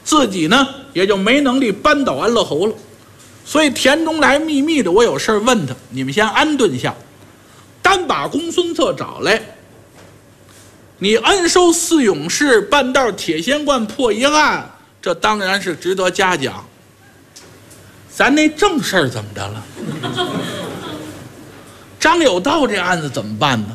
自己呢也就没能力扳倒安乐侯了。所以田中来秘密的，我有事问他，你们先安顿下，单把公孙策找来。你恩收四勇士，半道铁仙观破一案，这当然是值得嘉奖。咱那正事儿怎么着了？张有道这案子怎么办呢？